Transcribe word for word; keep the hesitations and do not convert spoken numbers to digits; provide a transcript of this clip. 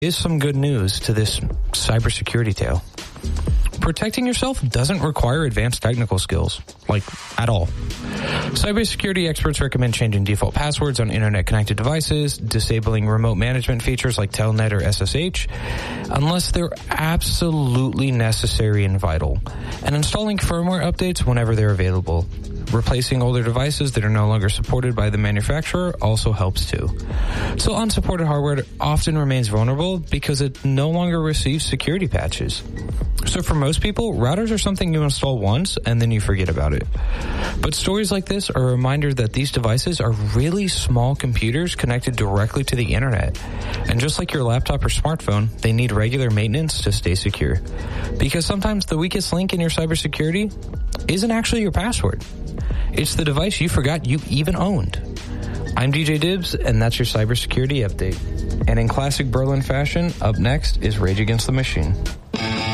Is some good news to this cybersecurity tale. Protecting yourself doesn't require advanced technical skills, like, at all. Cybersecurity experts recommend changing default passwords on internet-connected devices, disabling remote management features like Telnet or S S H, unless they're absolutely necessary and vital, and installing firmware updates whenever they're available. Replacing older devices that are no longer supported by the manufacturer also helps too. So unsupported hardware often remains vulnerable because it no longer receives security patches. So for most people, routers are something you install once and then you forget about it. But stories like this are a reminder that these devices are really small computers connected directly to the internet. And just like your laptop or smartphone, they need regular maintenance to stay secure. Because sometimes the weakest link in your cybersecurity isn't actually your password. It's the device you forgot you even owned. I'm D J Dibbs, and that's your cybersecurity update. And in classic Berlin fashion, up next is Rage Against the Machine.